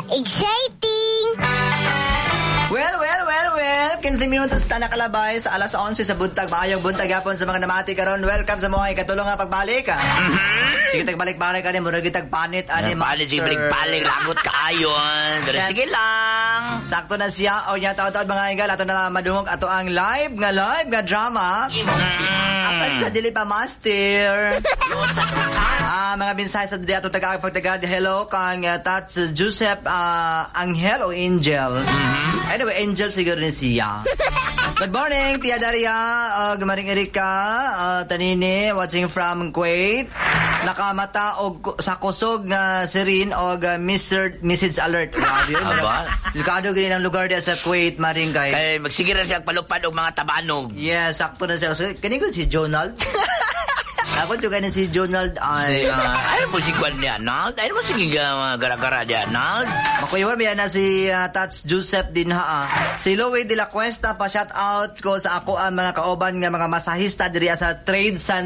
Exciting! Well, 15 minutos ta nakalabay sa alas 11 sa buntag. Maayong buntag yapon sa mga namati karon. Welcome sa mga ikatulong nga pagbalik. Sige, tagbalik-balik ani, murag tagpanit ani master. Sige, balik-balik, lagot kaayon. Pero sige lang. Sakto na siya. O nya taon-taon mga igal, ato na madungog ato ang live nga drama. Apan sa dili pa master. Mga mensahe sa ato tagapagtagad. Hello kang Tats Joseph Angel o Angel. Anyway, Angel siguro ni siya. Good morning, Tia Daria. Gumaring Erika. Tanini, watching from Kuwait. Nakamata og sa kusog nga sirin og message alert. Grabe. Likado gini ang lugar dia sa Kuwait, maring kay. Kay magsigir na siya palupad og mga tabanog. Yes, sakto na siya. Kani ko si Jonald. Ako juga ni si Jonald ay mo si Kwan ni Arnold? Ay mo sige gara-gara di Arnold? Makuyawan biya na si Tats Joseph din ha. Si Louie de la Cuesta pa shout out ko sa ako ang mga kauban nga mga masahista diri sa Trade San